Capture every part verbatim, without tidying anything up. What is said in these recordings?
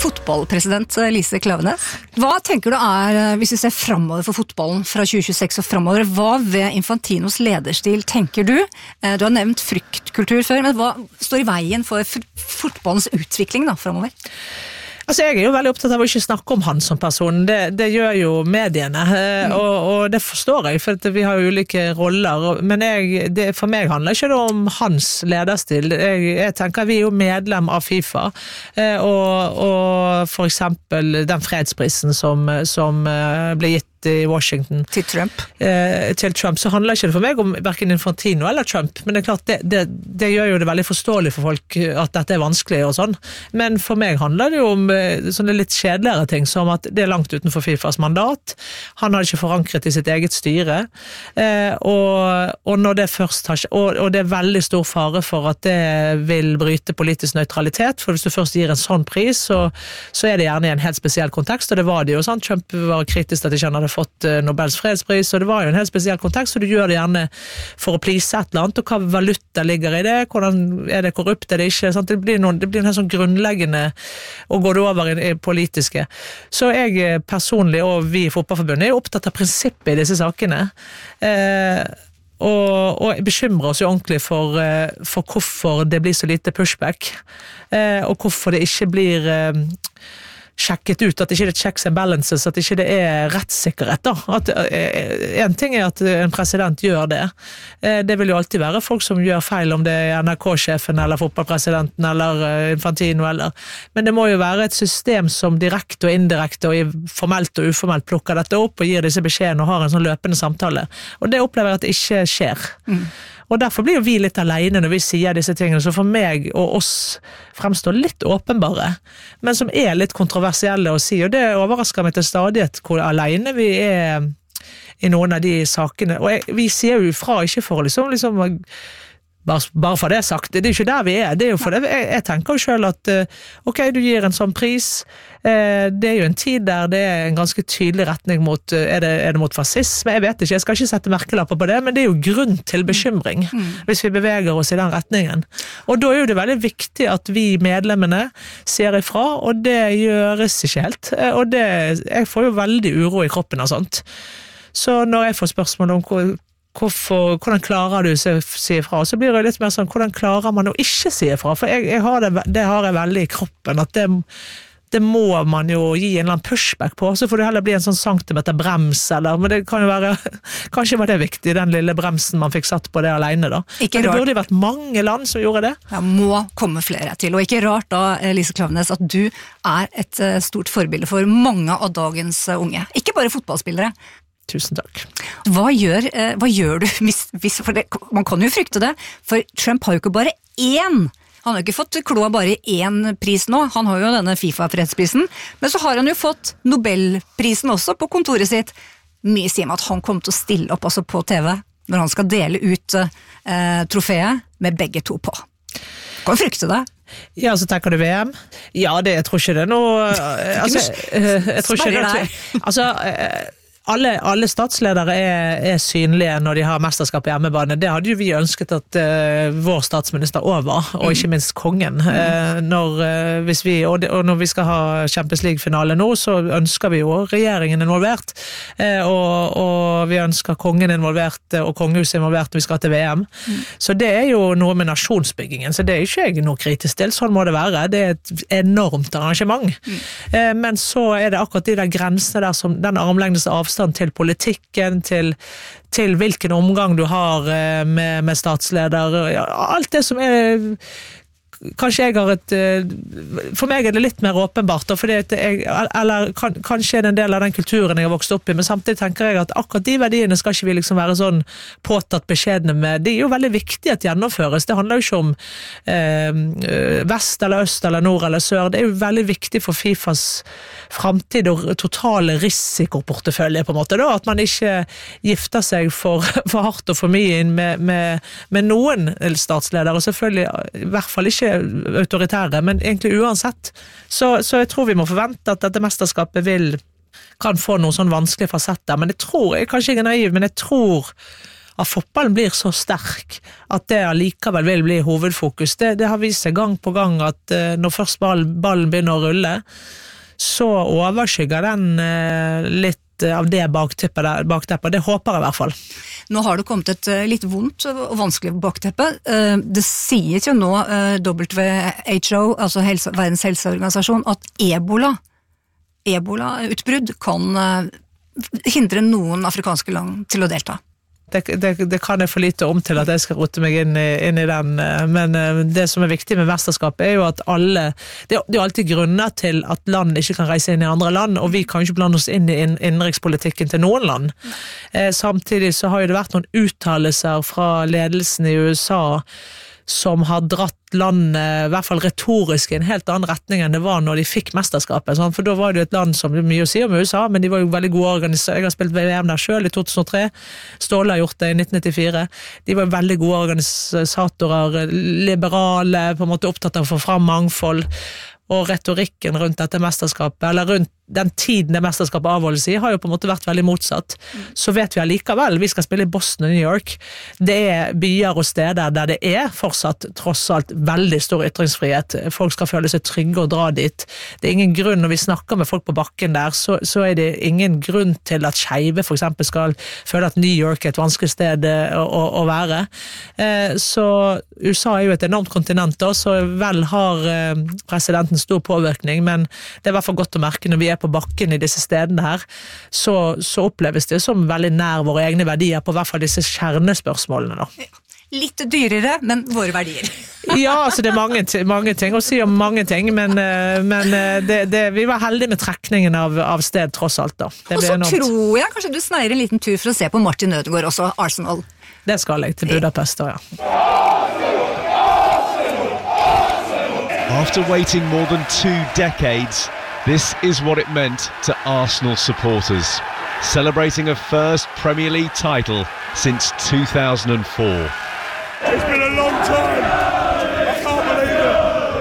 fotballpresident Lise Klaveness. Hva tenker du er, hvis vi ser fremover for fotballen fra tjue tjueseks og fremover, hva ved Infantinos lederstil tenker du? Du har nevnt fryktkultur før, men hva står i veien for fotballens utvikling da, fremover? Altså, jeg er jo veldig opptatt av å ikke snakke om han som person, det, det gjør jo mediene, mm. og, og det forstår jeg, for vi har jo ulike roller, men jeg, det, for meg handler ikke det om hans lederstil. Jeg, jeg tenker vi er jo medlem av FIFA, og, og for eksempel den fredsprisen som, som ble gitt i Washington til Trump. Eh, til Trump, så handler ikke det for meg om hverken Infantino eller Trump, men det er klart, det, det, det gjør jo det veldig forståelig for folk at dette er vanskelig og sånn, men for meg handler det jo om eh, sånne litt kjedeligere ting, som at det er langt utenfor FIFAs mandat, han har ikke forankret i sitt eget styre, eh, og, og når det først har, og, og det er veldig stor fare for at det vil bryte politisk nøytralitet, for hvis du først gir en sånn pris, så, så er det gjerne i en helt spesiell kontekst, og det var det jo sånn, Trump var kritisk til at ikke han hadde fått Nobels fredspris, og det var jo en helt spesiell kontekst, så du gjør det gjerne for å please et eller annet, og hva valuta ligger i det, hvordan er det korrupt, er det ikke, sant? Det blir noen, det blir en helt sånn grunnleggende, og går det over i, i politiske. Så jeg personlig, og vi i Fotballforbundet, er opptatt av prinsippet i disse sakene, eh, og, og bekymrer oss jo ordentlig for, for hvorfor det blir så lite pushback, eh, og hvorfor det ikke blir eh, sjekket ut, at det ikke er checks and balances, at det ikke er rettssikkerhet da. At, en ting er at en president gjør det. Det vil jo alltid være folk som gjør feil, om det er N R K-sjefen eller fotballpresidenten eller Infantino eller, men det må jo være et system som direkte og indirekte og formelt og uformelt plukker dette opp og gir disse beskjedene og har en sånn løpende samtale. Og det opplever jeg at det ikke skjer. Mm. Og derfor blir jo vi litt alene når vi sier disse tingene, så for meg og oss fremstår litt åpenbare, men som er litt kontroversielle å si, og det overrasker meg til stadighet hvor alene vi er i noen av de sakene. Og jeg, vi sier jo fra ikke for liksom, liksom bare, bare for det sagt, det er jo ikke der vi er, det er jo for det, jeg, jeg tenker jo selv at ok, du gir en sånn pris, det er jo en tid der det er en ganske tydelig retning mot, er det, er det mot fascisme, jeg vet ikke, jeg skal ikke sette merkelapper på det, men det er jo grunn til bekymring mm. hvis vi beveger oss i den retningen. Og da er jo det veldig viktig at vi medlemmene ser ifra, og det gjøres ikke helt, og det, jeg får jo veldig uro i kroppen og sånt. Så når jeg får spørsmål om hvor Hvorfor, hvordan klarer du å si ifra? Så blir det litt mer sånn, hvordan klarer man å ikke si ifra? For jeg, jeg har det, det har jeg veldig i kroppen, at det, det må man jo gi en eller annen pushback på, så får det heller bli en sånn centimeter brems, eller, men det kan jo være, kanskje var det viktig, den lille bremsen man fikk satt på det alene da. Ikke men det burde jo vært mange land som gjorde det. Ja, må komme flere til, og ikke rart da, Lise Klaveness, at du er et stort forbilde for mange av dagens unge. Ikke bare fotballspillere. Tusen takk. Hva gjør, eh, hva gjør du hvis, hvis for det, man kan jo frykte det, for Trump har jo ikke bare én, han har jo ikke fått kloa bare én pris nå, han har jo denne FIFA-fredsprisen, men så har han jo fått Nobelprisen også på kontoret sitt. Mye sier meg at han kommer til å stille opp altså på T V når han skal dele ut eh, trofeet med begge to på. Kan du frykte det? Ja, så tenker du V M? Ja, det, jeg tror ikke det er noe altså, jeg tror ikke det altså Alle, alle statsledere er, er synlige når de har mesterskap i hjemmebane. Det hadde jo vi ønsket at uh, vår statsminister over, og ikke minst kongen. Uh, når, uh, hvis vi, og, det, og når vi skal ha Champions League-finale nå, så ønsker vi jo regjeringen involvert, uh, og, og vi ønsker kongen involvert, og kongehuset involvert når vi skal til V M. Mm. Så det er jo noe med nasjonsbyggingen, så det er ikke jeg noe kritisk til, sånn må det være. Det er et enormt arrangement. Mm. Uh, men så er det akkurat de der grensene der, som den armlengdes avstand til politikken, til, til hvilken omgang du har med, med statsleder, ja, alt det som er kanskje jeg har et for meg er det litt mer åpenbart fordi at jeg, eller kan, kanskje er det en del av den kulturen jeg har vokst opp i, men samtidig tenker jeg at akkurat de verdiene skal ikke vi liksom være sånn påtatt beskjedne med, det er jo veldig viktig at gjennomføres, det handler jo ikke om eh, vest eller øst eller nord eller sør, det er jo veldig viktig for FIFAs fremtid og totale risikoportefølje på en måte da, at man ikke gifter seg for, for hardt og for mye inn med, med, med noen statsledere, og selvfølgelig i hvert fall ikke autoritære, men egentlig uansett. Så, så jeg tror vi må forvente at dette mesterskapet vil, kan få noen sånn vanskelige fasetter, men jeg tror, jeg kanskje ikke er naiv, men jeg tror at fotballen blir så sterk at det allikevel vil bli hovedfokus. Det, det har vist seg gang på gang at uh, når først ball, ballen begynner å rulle, så overskygger den uh, litt av det bakteppet, bakteppet. Det håper jeg i hvert fall. Nå har det kommet et uh, litt vondt og vanskelig bakteppe. Uh, det sies jo nå uh, W H O, altså helse, Verdens helseorganisasjon, at ebola, ebola-utbrudd kan uh, hindre noen afrikanske land til å delta. Det, det, det kan jeg for lite om til at jeg skal rote meg inn i, inn i den, men det som er viktig med mesterskapet er jo at alle, det, det er alltid grunner til at land ikke kan reise inn i andre land, og vi kan ikke blande oss inn i innenrikspolitikken til noen land. Eh, samtidig så har jo det vært noen uttalelser fra ledelsen i U S A som har dratt landet, i hvert fall retorisk, i en helt annen retning enn det var når de fikk mesterskapet. Sånn? For da var det jo et land som mye å si om U S A, men de var jo veldig gode organisatorer. Jeg har spilt V M der selv i to tusen og tre, Ståle har gjort det i nitten nittifire. De var veldig gode organisatorer, liberale, på en måte opptatt av å få fram mangfold, og retorikken rundt dette mesterskapet, eller rundt den tiden det mesterskapet avholdes i, har jo på en måte vært veldig motsatt. Så vet vi allikevel, vi skal spille i Boston og New York, det er byer og steder der det er fortsatt tross alt veldig stor ytringsfrihet. Folk skal føle seg trygge og dra dit. Det er ingen grunn, når vi snakker med folk på bakken der, så, så er det ingen grunn til at skeive for eksempel skal føle at New York er et vanskelig sted å, å, å være. Eh, så U S A er jo et enormt kontinent da, så vel har eh, presidenten stor påvirkning, men det er i hvert fall godt å merke når vi er på bakken i disse stedene her, så, så oppleves det som veldig nær våre egne verdier på hvert fall disse kjernespørsmålene da. Litt dyrere, men våre verdier. Ja, altså det er mange, mange ting å si om mange ting, men, men det, det, vi var heldige med trekningen av, av sted tross alt da. Det og så tror jeg kanskje du sneier en liten tur for å se på Martin Ødegaard også, Arsenal. Det skal jeg til Budapest da, ja. After waiting more than two decades, this is what it meant to Arsenal supporters, celebrating a first Premier League title since two thousand four. It's been a long time. I can't believe it.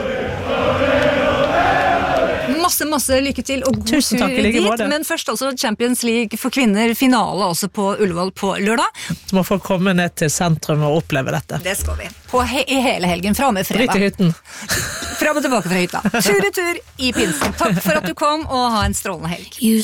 Masse, masse lykke til og god Tusen takk, tur dit, måte. men først altså Champions League for kvinner, finale også på Ullevål på lørdag. Så må folk komme ned til sentrum og oppleve dette. Det skal vi. På he i hele helgen, fra med fredag. Drit i hytten. Fram og tilbake fra hytta. Tur i tur i pinsen. Takk for at du kom, og ha en strålende helg.